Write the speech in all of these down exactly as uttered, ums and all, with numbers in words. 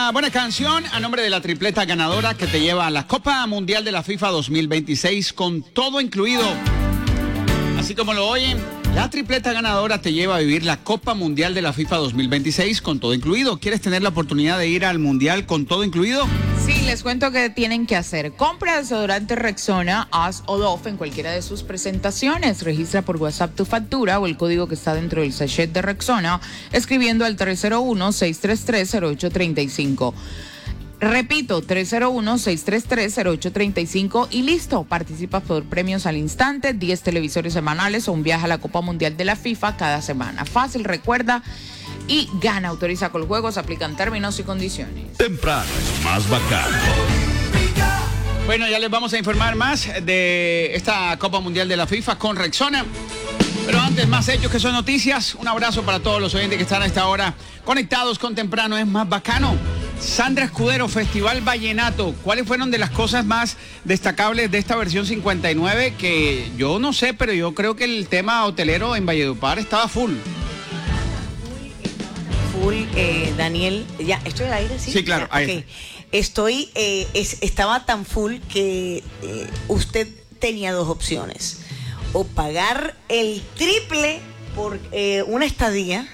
esta buena canción a nombre de la tripleta ganadora que te lleva a la Copa Mundial de la FIFA dos mil veintiséis con todo incluido. Así como lo oyen, la tripleta ganadora te lleva a vivir la Copa Mundial de la FIFA dos mil veintiséis con todo incluido. ¿Quieres tener la oportunidad de ir al Mundial con todo incluido? Sí, les cuento que tienen que hacer. Compra desodorante Rexona, Ace o Dove en cualquiera de sus presentaciones. Registra por WhatsApp tu factura o el código que está dentro del sachet de Rexona escribiendo al tres cero uno, seis tres tres, cero ocho tres cinco. Repito, tres cero uno, seis tres tres, cero ocho tres cinco y listo. Participas por premios al instante, diez televisores semanales o un viaje a la Copa Mundial de la FIFA cada semana. Fácil, recuerda. Y gana. Autoriza con juegos, aplican términos y condiciones. Temprano es más bacano. Bueno, ya les vamos a informar más de esta Copa Mundial de la FIFA con Rexona. Pero antes, más hechos que son noticias. Un abrazo para todos los oyentes que están a esta hora conectados con Temprano es más bacano. Sandra Escudero, Festival Vallenato. ¿Cuáles fueron de las cosas más destacables de esta versión cincuenta y nueve? Que yo no sé, pero yo creo que el tema hotelero en Valledupar estaba full. Full, eh, Daniel, ya, ¿estoy al aire? Sí, sí, claro. Ya, okay. Estoy, eh, es, estaba tan full que eh, usted tenía dos opciones. O pagar el triple por eh, una estadía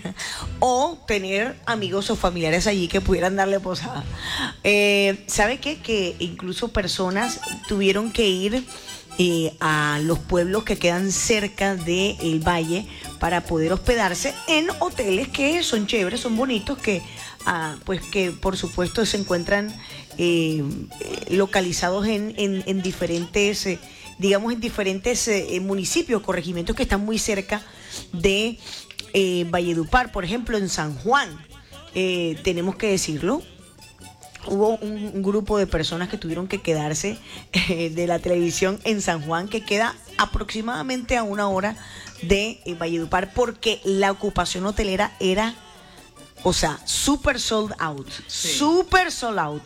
o tener amigos o familiares allí que pudieran darle posada. Eh, ¿Sabe qué? Que incluso personas tuvieron que ir eh, a los pueblos que quedan cerca del valle para poder hospedarse en hoteles que son chéveres, son bonitos, que ah, pues que por supuesto se encuentran eh, localizados en, en, en diferentes... Eh, digamos en diferentes eh, municipios, corregimientos que están muy cerca de eh, Valledupar. Por ejemplo, en San Juan, eh, tenemos que decirlo, hubo un, un grupo de personas que tuvieron que quedarse eh, de la televisión en San Juan, que queda aproximadamente a una hora de eh, Valledupar, porque la ocupación hotelera era, o sea, super sold out, sí. super sold out.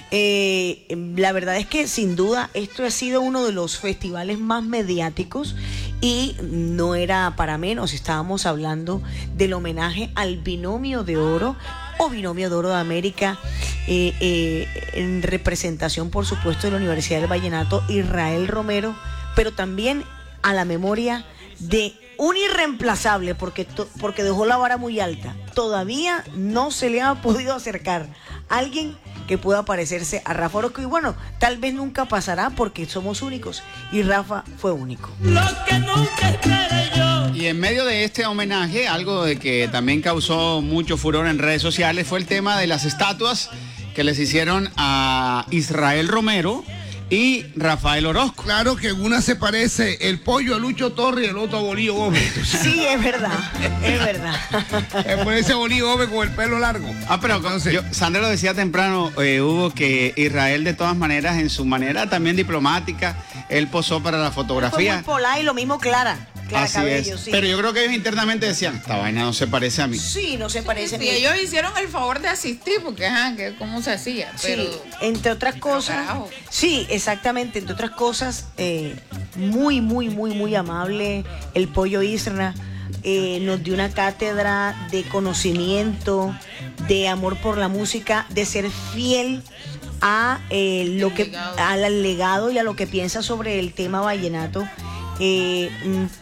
Eh, la verdad es que sin duda esto ha sido uno de los festivales más mediáticos y no era para menos. Estábamos hablando del homenaje al Binomio de Oro o Binomio de Oro de América, eh, eh, en representación por supuesto de la Universidad del Vallenato, Israel Romero, pero también a la memoria de un irreemplazable, porque, to, porque dejó la vara muy alta. Todavía no se le ha podido acercar a alguien que pueda parecerse a Rafa Orozco, y bueno, tal vez nunca pasará porque somos únicos y Rafa fue único. Lo que nunca esperé yo. Y en medio de este homenaje, algo de que también causó mucho furor en redes sociales fue el tema de las estatuas que les hicieron a Israel Romero y Rafael Orozco. Claro que una se parece el pollo a Lucho Torres y el otro a Bolío Gómez. Sí, es verdad, es verdad. Es por ese Bolío Gómez con el pelo largo. Ah, pero entonces, yo, Sandra lo decía temprano, eh, Hugo, que Israel de todas maneras, en su manera también diplomática, él posó para la fotografía. Fue muy polar y lo mismo Clara. Clara Así Cabello, es. sí. Pero yo creo que ellos internamente decían, esta vaina no se parece a mí. Sí, no se parece sí, a mí. Sí, ellos hicieron el favor de asistir porque, ajá, que cómo se hacía. Pero, sí, entre otras cosas. Carajo. Sí, exactamente, entre otras cosas, eh, muy, muy, muy, muy amable el Pollo Isra. Eh, nos dio una cátedra de conocimiento, de amor por la música, de ser fiel a eh, lo que legado. al legado y a lo que piensa sobre el tema vallenato. Eh,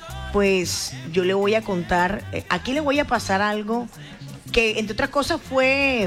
pues yo le voy a contar, eh, aquí le voy a pasar algo que entre otras cosas fue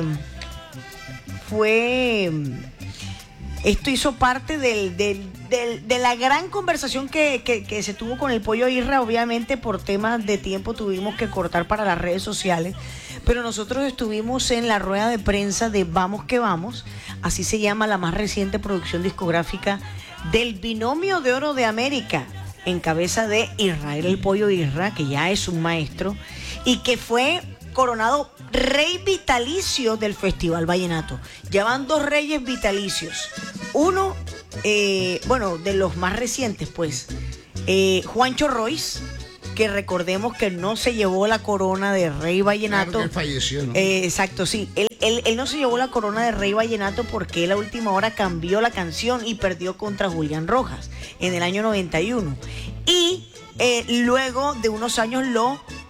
fue esto hizo parte del, del, del, de la gran conversación que, que, que se tuvo con el Pollo Isra. Obviamente por temas de tiempo tuvimos que cortar para las redes sociales, pero nosotros estuvimos en la rueda de prensa de Vamos que Vamos, así se llama la más reciente producción discográfica del Binomio de Oro de América, en cabeza de Israel el Pollo Isra, que ya es un maestro y que fue coronado rey vitalicio del Festival Vallenato. Ya van dos reyes vitalicios. Uno, eh, bueno, de los más recientes, pues, eh, Juancho Royce, que recordemos que no se llevó la corona de rey vallenato. Claro que él falleció, ¿no? Eh, exacto, sí. Él, él, él no se llevó la corona de rey vallenato porque él a última hora cambió la canción y perdió contra Julián Rojas en el año noventa y uno. Y eh, luego de unos años lo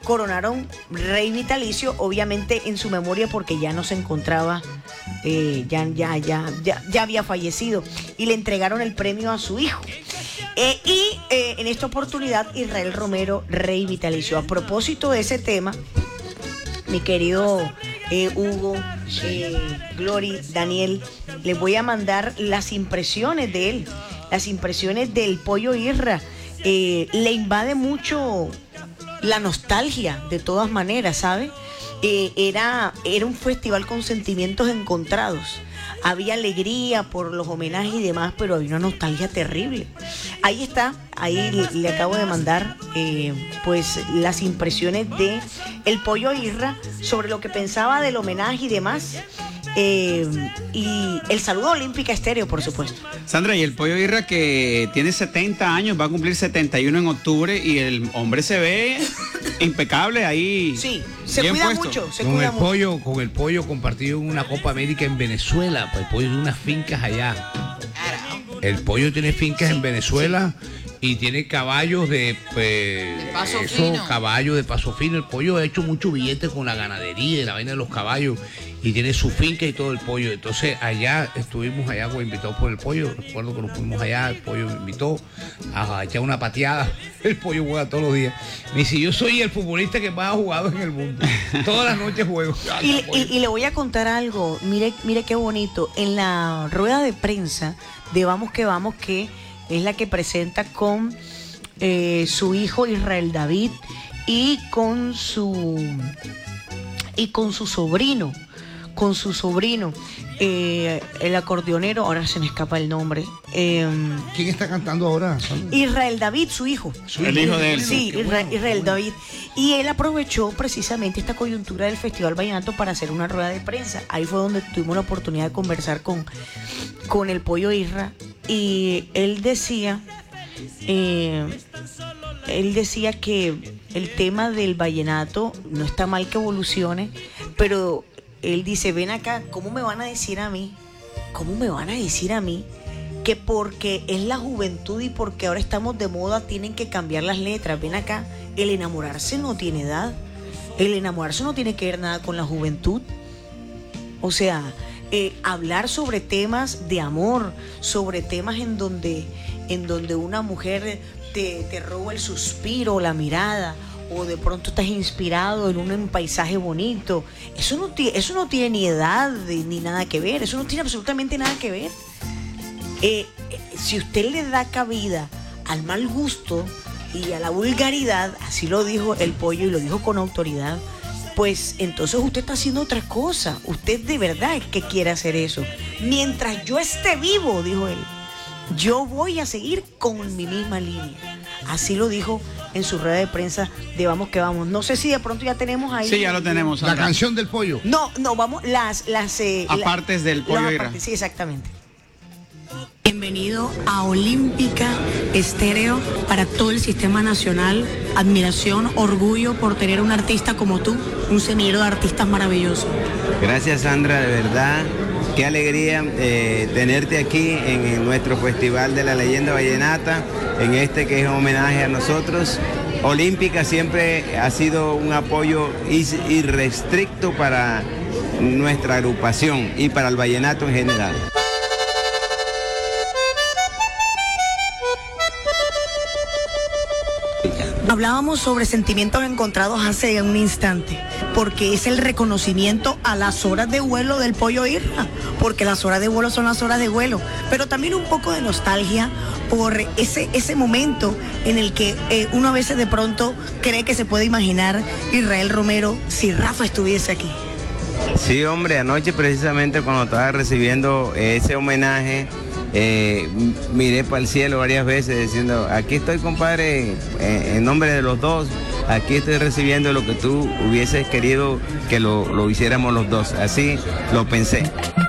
coronaron rey vitalicio, obviamente en su memoria porque ya no se encontraba, eh, ya, ya, ya, ya, ya había fallecido, y le entregaron el premio a su hijo. Eh, y eh, en esta oportunidad Israel Romero, rey vitalicio. A propósito de ese tema, mi querido eh, Hugo, eh, Glory, Daniel, les voy a mandar las impresiones de él, las impresiones del Pollo Isra. Eh, le invade mucho la nostalgia, de todas maneras, ¿sabe? Eh, era, era un festival con sentimientos encontrados. Había alegría por los homenajes y demás, pero había una nostalgia terrible. Ahí está, ahí le, le acabo de mandar eh, pues las impresiones de el Pollo Isra sobre lo que pensaba del homenaje y demás. Eh, y el saludo a Olímpica Estéreo, por supuesto. Sandra, y el Pollo Isra, que tiene setenta años, va a cumplir setenta y uno en octubre, y el hombre se ve impecable ahí. Sí, se cuida puesto. mucho, se con cuida el mucho. pollo, con el pollo compartido en una Copa América en Venezuela, pues el pollo tiene unas fincas allá. El pollo tiene fincas sí, en Venezuela sí. Y tiene caballos de, pues, de paso eso, fino. caballos de paso fino. El pollo ha hecho mucho billete con la ganadería y la vaina de los caballos, y tiene su finca y todo el pollo. Entonces allá estuvimos allá con invitados por el pollo. Recuerdo que nos fuimos allá, el pollo me invitó a echar una pateada. El pollo juega todos los días. Me dice, yo soy el futbolista que más ha jugado en el mundo. Todas las noches juego. Y, y, y le voy a contar algo. Mire, mire qué bonito. En la rueda de prensa de Vamos que Vamos, que es la que presenta con eh, su hijo Israel David y con su y con su sobrino, con su sobrino, eh, el acordeonero, ahora se me escapa el nombre. Eh, ¿Quién está cantando ahora? Israel David, su hijo. Su el hijo de él. Sí, Israel, bueno. Israel David. Y él aprovechó precisamente esta coyuntura del Festival Vallenato para hacer una rueda de prensa. Ahí fue donde tuvimos la oportunidad de conversar con, con el Pollo Isra. Y él decía, eh, él decía que el tema del vallenato no está mal que evolucione, pero él dice, ven acá, ¿cómo me van a decir a mí? ¿Cómo me van a decir a mí que porque es la juventud y porque ahora estamos de moda tienen que cambiar las letras? Ven acá, el enamorarse no tiene edad, el enamorarse no tiene que ver nada con la juventud. O sea, eh, hablar sobre temas de amor, sobre temas en donde, en donde una mujer te, te roba el suspiro, la mirada, o de pronto estás inspirado en un paisaje bonito, eso no, eso no tiene ni edad ni nada que ver, eso no tiene absolutamente nada que ver. Eh, eh, si usted le da cabida al mal gusto y a la vulgaridad, así lo dijo el Pollo y lo dijo con autoridad, pues entonces usted está haciendo otra cosa. Usted de verdad es que quiere hacer eso. Mientras yo esté vivo, dijo él, yo voy a seguir con mi misma línea. Así lo dijo en su rueda de prensa de Vamos que Vamos. No sé si de pronto ya tenemos ahí. Sí, ya lo tenemos. Sandra. La canción del pollo. No, no, vamos, las... las eh, apartes del Pollo Isra. Sí, exactamente. Bienvenido a Olímpica Estéreo para todo el sistema nacional. Admiración, orgullo por tener un artista como tú, un semillero de artistas maravilloso. Gracias, Sandra, de verdad. Qué alegría eh, tenerte aquí en, en nuestro Festival de la Leyenda Vallenata, en este que es un homenaje a nosotros. Olímpica siempre ha sido un apoyo irrestricto para nuestra agrupación y para el vallenato en general. Hablábamos sobre sentimientos encontrados hace un instante, porque es el reconocimiento a las horas de vuelo del Pollo Isra, porque las horas de vuelo son las horas de vuelo, pero también un poco de nostalgia por ese, ese momento en el que eh, uno a veces de pronto cree que se puede imaginar Israel Romero si Rafa estuviese aquí. Sí, hombre, anoche precisamente cuando estaba recibiendo ese homenaje, Eh, miré para el cielo varias veces diciendo, aquí estoy, compadre, eh, en nombre de los dos, aquí estoy recibiendo lo que tú hubieses querido que lo, lo hiciéramos los dos. Así lo pensé.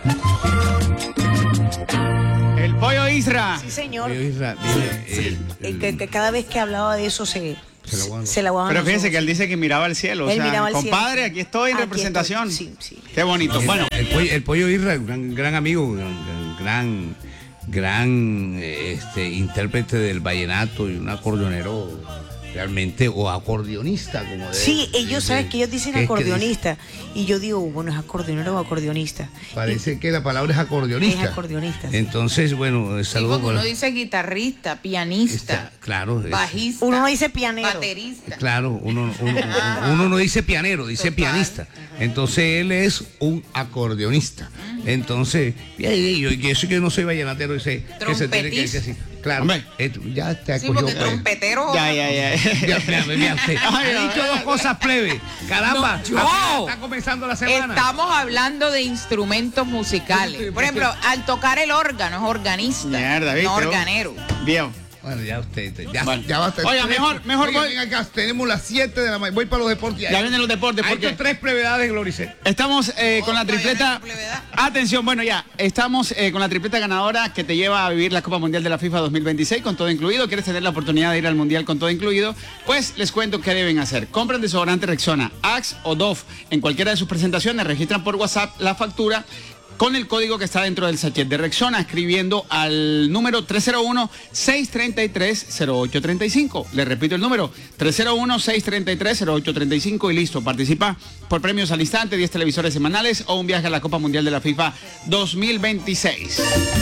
El Pollo Isra. Sí, señor. Pollo Isra, dile, Sí, el- el- que, que cada vez que hablaba de eso se, Se la guarda. se la guardaban Pero los fíjense ojos. que él dice que miraba al cielo. O Él sea, miraba al compadre, cielo. aquí estoy en Aquí representación. estoy, sí, sí. Qué bonito. Bueno, el pollo, el pollo, el pollo Isra, un gran, gran amigo, gran, gran, gran eh, este, intérprete del vallenato y un acordeonero realmente, o acordeonista, como de, Sí, ellos, ¿sabes que ellos dicen ¿qué es que acordeonista? Y yo digo, bueno, ¿es acordeonero o acordeonista? Parece que la palabra es acordeonista. Es acordeonista, sí. Entonces, bueno, es Sí, algo porque por- uno dice guitarrista, pianista, está- claro, es- bajista. Uno no dice pianero. Baterista. claro, uno, uno, uno no dice pianero, dice Total. pianista. Entonces él es un acordeonista. Entonces, y, y- yo, y eso que yo no soy vallenatero, dice que se tiene que decir así. Claro, Hombre. eh, ya te Sí, acogió. porque pues. trompetero. Ya, ya, ya. Ya, mira, mira usted. Ay, Ha no, dicho no, dos no. cosas plebe. Caramba, No, yo. apenas está comenzando la semana. Estamos hablando de instrumentos musicales. Por ejemplo, al tocar el órgano es organista, Mierda, ¿viste? no organero. Bien. Bueno, ya usted, ya, Bueno. ya basta. Oiga, mejor- mejor Oiga, voy- ven acá, tenemos las siete de la mañana. Voy para los deportes. Ya vienen los deportes, Hay porque- hecho tres plevedades, Glorice. Estamos eh, con la Otra, tripleta. ya no hay plevedad. Atención, bueno, ya. Estamos eh, con la tripleta ganadora que te lleva a vivir la Copa Mundial de la FIFA dos mil veintiséis con todo incluido. ¿Quieres tener la oportunidad de ir al Mundial con todo incluido? Pues les cuento qué deben hacer. Compran desodorante Rexona, Axe o Dove en cualquiera de sus presentaciones. Registran por WhatsApp la factura con el código que está dentro del sachet de Rexona, escribiendo al número tres cero uno, seis tres tres, cero ocho tres cinco. Le repito el número, tres cero uno, seis tres tres, cero ocho tres cinco y listo. Participa por premios al instante, diez televisores semanales o un viaje a la Copa Mundial de la FIFA dos mil veintiséis.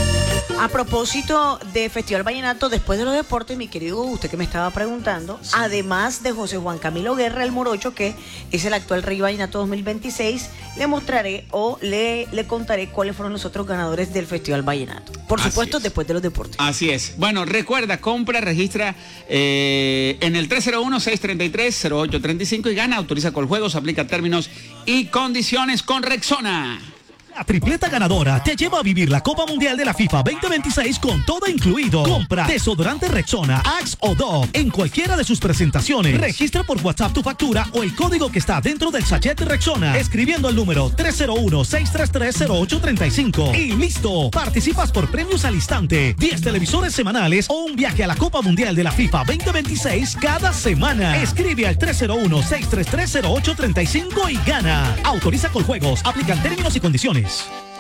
A propósito de Festival Vallenato, después de los deportes, mi querido, usted que me estaba preguntando, además de José Juan Camilo Guerra, el morocho, que es el actual Rey Vallenato dos mil veintiséis, le mostraré o le, le contaré cuáles fueron los otros ganadores del Festival Vallenato. Por Así supuesto, es. después de los deportes. Así es. Bueno, recuerda, compra, registra eh, en el tres cero uno, seis tres tres, cero ocho tres cinco y gana. Autoriza con juegos, aplica términos y condiciones con Rexona. La tripleta ganadora te lleva a vivir la Copa Mundial de la FIFA veinte veintiséis con todo incluido. Compra desodorante Rexona, Axe o Dove en cualquiera de sus presentaciones. Registra por WhatsApp tu factura o el código que está dentro del sachet de Rexona, escribiendo el número tres cero uno, seis tres tres, cero ocho tres cinco. Y listo, participas por premios al instante, diez televisores semanales o un viaje a la Copa Mundial de la FIFA veinte veintiséis cada semana. Escribe al tres cero uno, seis tres tres, cero ocho tres cinco y gana. Autoriza con juegos, aplican términos y condiciones.